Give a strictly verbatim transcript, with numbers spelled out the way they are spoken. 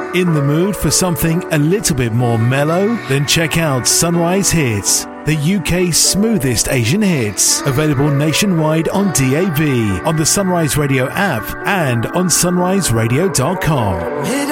In the mood for something a little bit more mellow? Then check out Sunrise Hits, the U K's smoothest Asian hits. Available nationwide on D A B, on the Sunrise Radio app, and on sunrise radio dot com.